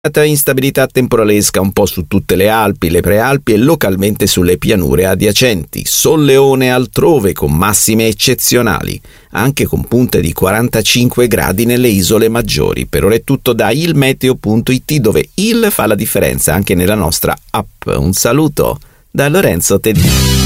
Instabilità temporalesca un po' su tutte le Alpi, le prealpi e localmente sulle pianure adiacenti. Solleone altrove con massime eccezionali, anche con punte di 45 gradi nelle isole maggiori. Per ora è tutto da ilmeteo.it, dove il fa la differenza anche nella nostra app. Un saluto da Lorenzo Tedeschi.